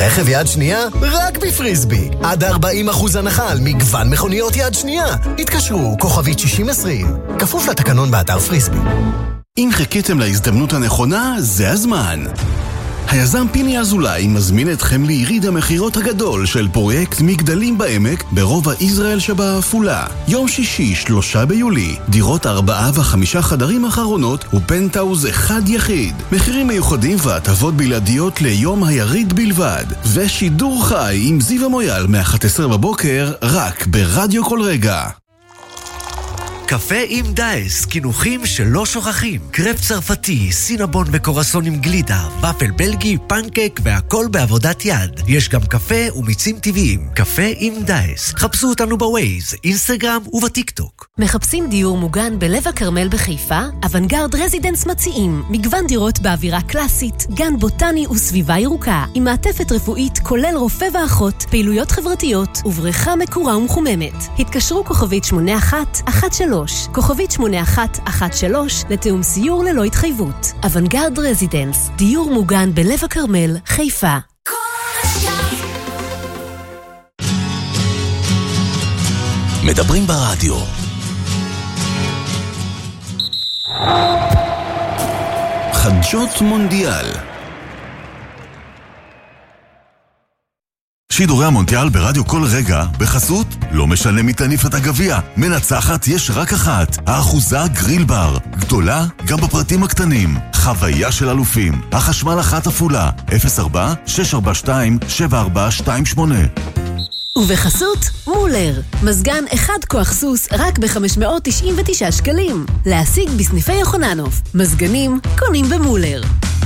רכב יד שנייה? רק בפריסבי. עד 40% הנחה על מגוון מכוניות יד שנייה. התקשרו, כוכבית 6020. כפוף לתקנון באתר פריסבי. אם חיכיתם להזדמנות הנכונה, זה הזמן. היזם פיני אזולאי מזמין אתכם ליריד המחירות הגדול של פרויקט מגדלים בעמק ברובע ישראל שבעפולה. יום שישי, 3 ביולי, דירות 4 ו5 חדרים אחרונות ופנטאוז אחד יחיד. מחירים מיוחדים והטבות בלעדיות ליום היריד בלבד. ושידור חי עם זיו המויאל מ-11 בבוקר, רק ברדיו כל רגע. קפה עם דייס, כינוחים שלא שוכחים. קרפ צרפתי, סינבון וקורסון עם גלידה, ופל בלגי, פנקק והכל בעבודת יד. יש גם קפה ומיצים טבעיים. קפה עם דייס. חפשו אותנו בווייז, אינסטגרם ובטיקטוק. מחפשים דיור מוגן בלב הכרמל בחיפה? אוונגרד רזידנס מציעים מגוון דירות באווירה קלאסית, גן בוטני וסביבה ירוקה, עם מעטפת רפואית כולל רופא ואחות, פעילויות חברתיות ובריכה מקורה ומחוממת. התקשרו כוכבית 8113 כוכבית 8113 לתאום סיור ללא התחייבות. אוונגרד רזידנס, דיור מוגן בלב הכרמל, חיפה. מדברים ברדיו. חדשות מונדיאל. שידורי המונדיאל ברדיו כל רגע, בחסות, לא משנה מי תניף את הגביע. מנצחת יש רק אחת, האחוזה גריל בר. גדולה גם בפרטים הקטנים. חוויה של אלופים. החשמל אחת אפולה, 04-642-7428. ובחסות מולר, מזגן אחד כוח סוס רק ב-599 שקלים. להשיג בסניפי יוחננוף. מזגנים קונים במולר.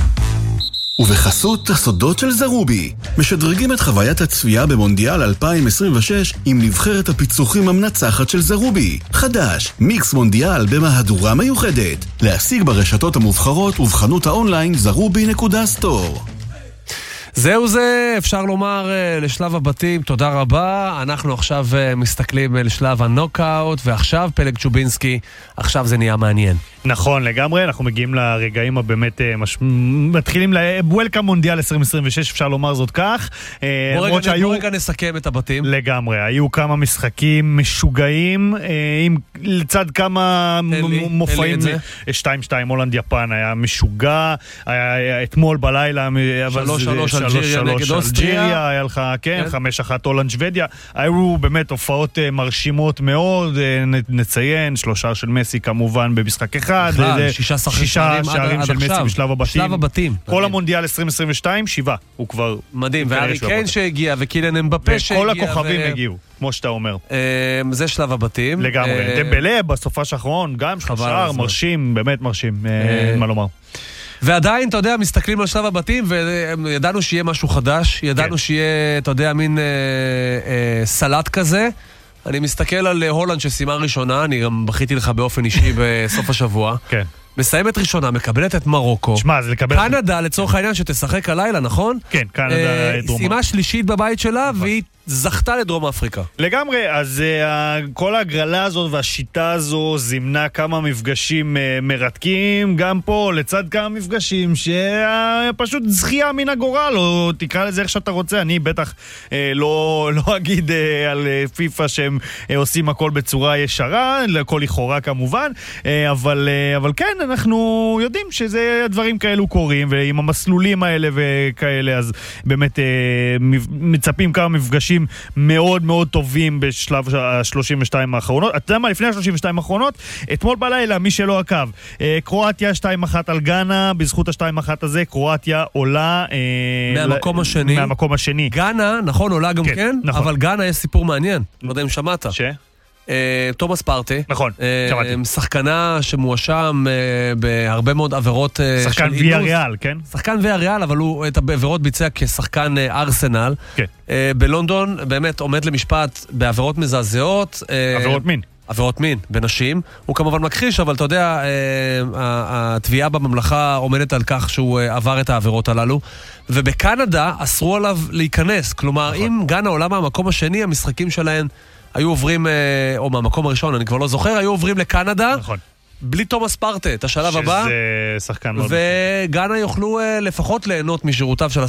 ובחסות הסודות של זרובי, משדרגים את חוויית הצפייה במונדיאל 2026 עם נבחרת הפיצוחים המנצחת של זרובי. חדש, מיקס מונדיאל במהדורה מיוחדת. להשיג ברשתות המובחרות ובחנות האונליין זרובי.סטור. זהו זה, אפשר לומר לשלב הבתים, תודה רבה. אנחנו עכשיו מסתכלים לשלב הנוקאוט, ועכשיו פלג צ'ובינסקי, עכשיו זה נהיה מעניין. נכון, לגמרי, אנחנו מגיעים לרגעים הבאמת, מתחילים ל-Welcome מונדיאל 2026, אפשר לומר זאת כך. בוא רגע נסכם את הבתים. לגמרי, היו כמה משחקים משוגעים, לצד כמה מופעים, 2-2 הולנד יפן היה משוגע, אתמול בלילה 3-3 אלג'יריה נגד אוסטריה, היה לך, כן, 5-1 הולנד שוודיה, היו באמת הופעות מרשימות מאוד, נציין, 3 של מסי כמובן במשחק אחד, 6 שערים של מסי בשלב הבתים. כל המונדיאל 2022, 7, הוא כבר מדהים, והארי קיין שהגיע, וקילן אמבפה שהגיע, וכל הכוכבים הגיעו, כמו שאתה אומר. זה שלב הבתים. לגמרי, דמבלה בסופש האחרון, גם שער מרשים, באמת מרשים, מה לומר. ועדיין, אתה יודע, מסתכלים על שלב הבתים, וידענו שיהיה משהו חדש, ידענו שיהיה, אתה יודע, מין סלט כזה. אני מסתכל על הולנד שסיימה ראשונה, אני גם בכיתי לך באופן אישי בסוף השבוע. כן. מסיימת ראשונה, מקבלת את מרוקו. שמה, זה לקבל... קנדה, לצורך העניין, שתשחק הלילה, נכון? כן, קנדה דרום. סיימה שלישית בבית שלה, והיא זכתה לדרום אפריקה. לגמרי, אז כל הגרלה הזאת והשיטה הזו זימנה כמה מפגשים מרתקים, גם פה לצד כמה מפגשים שפשוט זכייה מן הגורל, או תקרא לזה איך שאתה רוצה, אני בטח לא אגיד על פיפה שהם עושים הכל בצורה ישרה, לכל לכאורה כמובן, אבל כן, אנחנו יודעים שזה דברים כאלו קורים, ועם המסלולים האלה וכאלה, אז באמת מצפים כמה מפגשים מאוד מאוד טובים בשלב ה-32 האחרונות. אתה יודע מה, לפני ה-32 האחרונות, אתמול בלילה, מי שלא עקב, קרואטיה 2-1 על גאנה, בזכות ה-2-1 הזה, קרואטיה עולה מהמקום השני. גאנה, נכון, עולה גם כן, נכון. אבל גאנה יש סיפור מעניין, לא יודע אם שמעת. תומאס פארטי, נכון, שמעתי. שחקנה שמואשם בהרבה מאוד עבירות שחקן ויאריאל, כן? שחקן ויאריאל, אבל הוא את העבירות ביצע כשחקן ארסנל. כן. בלונדון באמת עומד למשפט בעבירות מזעזעות. עבירות מין בנשים. הוא כמובן מכחיש, אבל אתה יודע, התביעה בממלכה עומדת על כך שהוא עבר את העבירות הללו. ובקנדה אסרו עליו להיכנס. כלומר, אם גאנה עולה מהמקום השני, המשחקים שלהן היו עוברים, או מהמקום הראשון, אני כבר לא זוכר, היו עוברים לקנדה, נכון. בלי תומאס פארטי, את השלב הבא, שזה שחקן מאוד. וגאנה יוכלו לפחות ליהנות משירותיו של